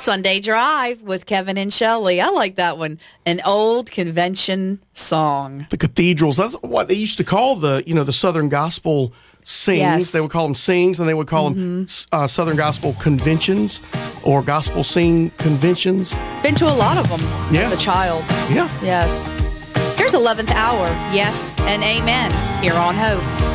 Sunday Drive with Kevin and Shelley. I like that one. An old convention song. The cathedrals, that's what they used to call the Southern Gospel sings. Yes. They would call them sings, and they would call them Southern Gospel conventions or gospel sing conventions. Been to a lot of them as a child. Yeah. Yes. Here's 11th Hour. Yes and amen here on Hope.